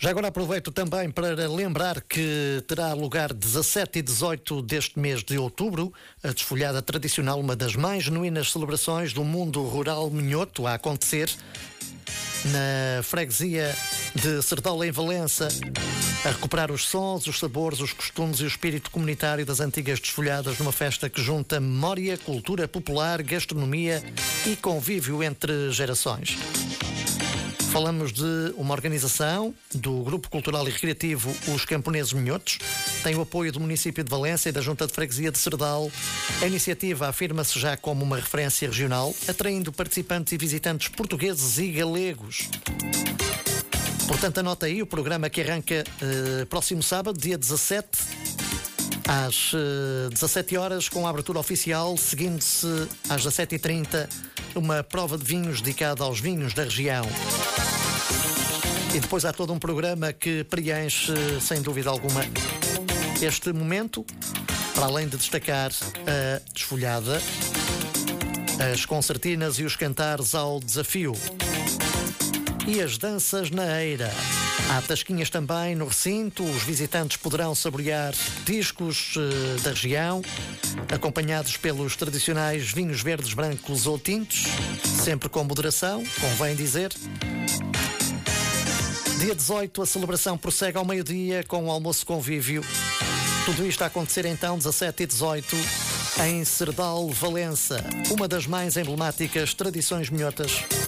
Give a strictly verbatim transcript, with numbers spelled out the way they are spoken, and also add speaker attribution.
Speaker 1: Já agora aproveito também para lembrar que terá lugar dezassete e dezoito deste mês de outubro a desfolhada tradicional, uma das mais genuínas celebrações do mundo rural minhoto a acontecer na freguesia de Cerdola, em Valença, a recuperar os sons, os sabores, os costumes e o espírito comunitário das antigas desfolhadas, numa festa que junta memória, cultura popular, gastronomia e convívio entre gerações. Falamos de uma organização do Grupo Cultural e Recreativo Os Camponeses Minhotos. Tem o apoio do município de Valença e da Junta de Freguesia de Serdal. A iniciativa afirma-se já como uma referência regional, atraindo participantes e visitantes portugueses e galegos. Portanto, anota aí o programa que arranca eh, próximo sábado, dia dezassete, às eh, dezassete horas, com a abertura oficial, seguindo-se às dezassete e trinta uma prova de vinhos dedicada aos vinhos da região. E depois há todo um programa que preenche, sem dúvida alguma, este momento, para além de destacar a desfolhada, as concertinas e os cantares ao desafio e as danças na eira. Há tasquinhas também no recinto, os visitantes poderão saborear discos uh, da região, acompanhados pelos tradicionais vinhos verdes, brancos ou tintos, sempre com moderação, convém dizer. Dia dezoito, a celebração prossegue ao meio-dia com o almoço convívio. Tudo isto a acontecer então, dezassete e dezoito, em Serdal, Valença, uma das mais emblemáticas tradições minhotas